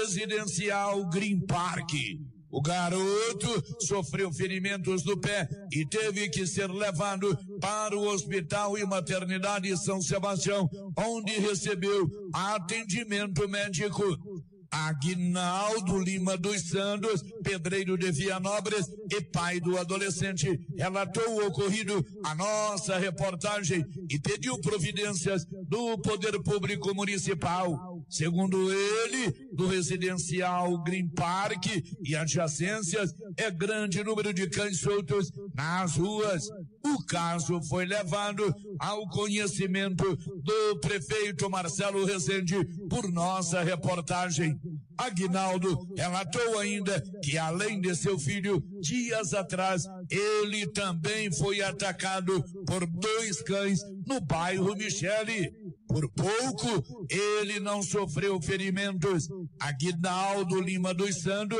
residencial Green Park. O garoto sofreu ferimentos no pé e teve que ser levado para o Hospital e Maternidade São Sebastião, onde recebeu atendimento médico. Aguinaldo Lima dos Santos, pedreiro de Vianópolis e pai do adolescente, relatou o ocorrido à nossa reportagem e pediu providências do Poder Público Municipal. Segundo ele, do residencial Green Park e adjacências, é grande número de cães soltos nas ruas. O caso foi levado ao conhecimento do prefeito Marcelo Rezende por nossa reportagem. Aguinaldo relatou ainda que, além de seu filho, dias atrás, ele também foi atacado por 2 cães no bairro Michele. Por pouco, ele não sofreu ferimentos. Aguinaldo Lima dos Santos